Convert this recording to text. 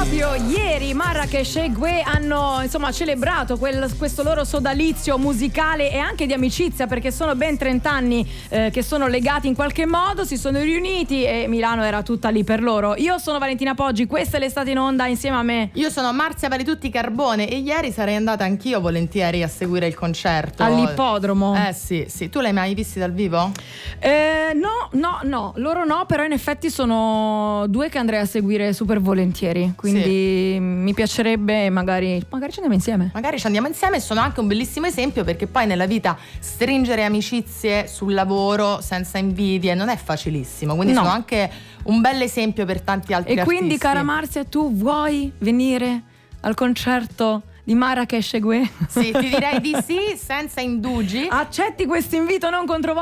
Proprio ieri Marracash e Gue hanno celebrato questo loro sodalizio musicale e anche di amicizia, perché sono ben 30 anni che sono legati in qualche modo, si sono riuniti e Milano era tutta lì per loro. Io sono Valentina Poggi, questa è l'Estate in Onda insieme a me. Io sono Marzia Paritutti Carbone e ieri sarei andata anch'io volentieri a seguire il concerto all'ippodromo. Sì, tu l'hai mai visti dal vivo? No, loro no, però in effetti sono due che andrei a seguire super volentieri, quindi mi piacerebbe magari ci andiamo insieme. Magari ci andiamo insieme, e sono anche un bellissimo esempio, perché poi nella vita stringere amicizie sul lavoro senza invidie non è facilissimo, quindi sono anche un bel esempio per tanti altri artisti. E quindi, cara Marzia, tu vuoi venire al concerto di Marracash e Gue? Sì, ti direi di sì, senza indugi. Accetti questo invito non controverso?